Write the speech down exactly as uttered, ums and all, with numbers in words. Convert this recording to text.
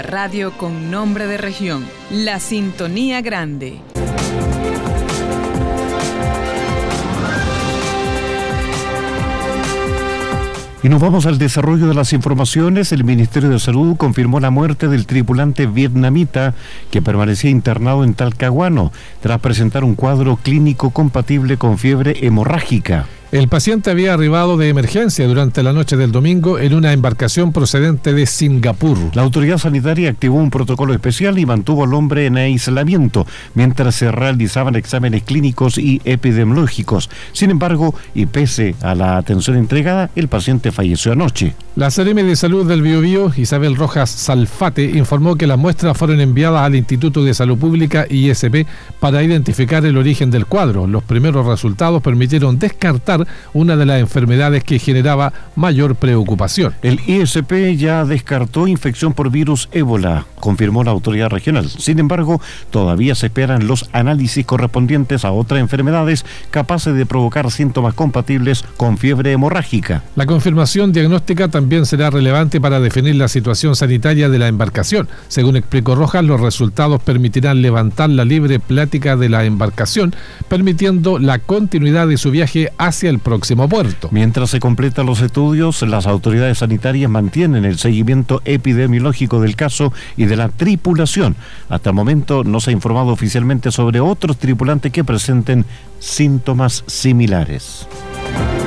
radio con nombre de región, La Sintonía Grande. Y nos vamos al desarrollo de las informaciones. El Ministerio de Salud confirmó la muerte del tripulante vietnamita que permanecía internado en Talcahuano tras presentar un cuadro clínico compatible con fiebre hemorrágica. El paciente había arribado de emergencia durante la noche del domingo en una embarcación procedente de Singapur. La autoridad sanitaria activó un protocolo especial y mantuvo al hombre en aislamiento mientras se realizaban exámenes clínicos y epidemiológicos. Sin embargo, y pese a la atención entregada, el paciente falleció anoche. La Seremi de Salud del Biobío, Isabel Rojas Salfate, informó que las muestras fueron enviadas al Instituto de Salud Pública I S P para identificar el origen del cuadro. Los primeros resultados permitieron descartar una de las enfermedades que generaba mayor preocupación. El I S P ya descartó infección por virus ébola, confirmó la autoridad regional. Sin embargo, todavía se esperan los análisis correspondientes a otras enfermedades capaces de provocar síntomas compatibles con fiebre hemorrágica. La confirmación diagnóstica también será relevante para definir la situación sanitaria de la embarcación. Según explicó Rojas, los resultados permitirán levantar la libre plática de la embarcación, permitiendo la continuidad de su viaje hacia el próximo puerto. Mientras se completan los estudios, las autoridades sanitarias mantienen el seguimiento epidemiológico del caso y de la tripulación. Hasta el momento no se ha informado oficialmente sobre otros tripulantes que presenten síntomas similares.